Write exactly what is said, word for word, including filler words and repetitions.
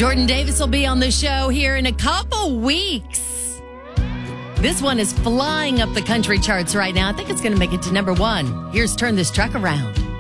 Jordan Davis will be on the show here in a couple weeks. This one is flying up the country charts right now. I think it's going to make it to number one. Here's Turn This Truck Around.